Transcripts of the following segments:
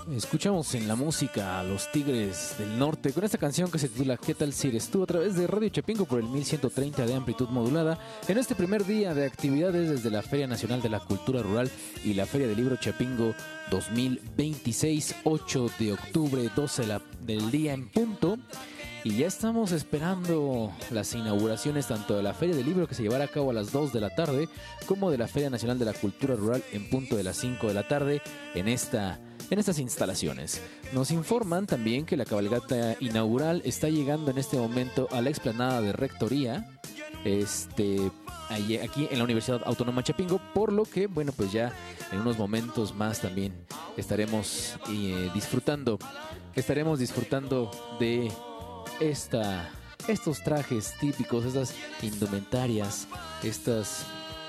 Escuchamos en la música a los Tigres del Norte con esta canción que se titula ¿Qué tal si eres tú? A través de Radio Chapingo por el 1130 de amplitud modulada en este primer día de actividades desde la Feria Nacional de la Cultura Rural y la Feria del Libro Chapingo 2026, 8 de octubre, 12 del día en punto. Y ya estamos esperando las inauguraciones tanto de la Feria del Libro, que se llevará a cabo a las 2 de la tarde, como de la Feria Nacional de la Cultura Rural en punto de las 5 de la tarde en estas instalaciones. Nos informan también que la cabalgata inaugural está llegando en este momento a la explanada de Rectoría, aquí en la Universidad Autónoma Chapingo, por lo que, bueno, pues ya en unos momentos más también estaremos disfrutando de estos trajes típicos, estas indumentarias, estas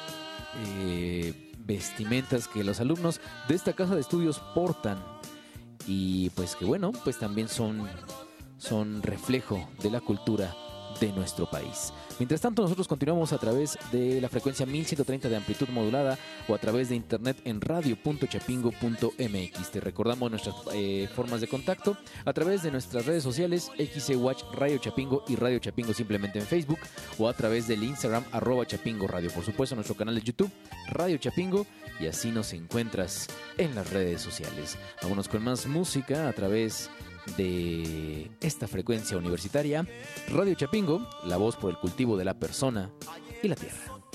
vestimentas que los alumnos de esta casa de estudios portan y pues que bueno, pues también son reflejo de la cultura de nuestro país. Mientras tanto, nosotros continuamos a través de la frecuencia 1130 de amplitud modulada o a través de internet en radio.chapingo.mx. Te recordamos nuestras formas de contacto a través de nuestras redes sociales XEWatch Radio Chapingo y Radio Chapingo simplemente en Facebook o a través del Instagram @Chapingo Radio. Por supuesto, nuestro canal de YouTube Radio Chapingo, y así nos encuentras en las redes sociales. Vámonos con más música a través de esta frecuencia universitaria, Radio Chapingo, la voz por el cultivo de la persona y la tierra.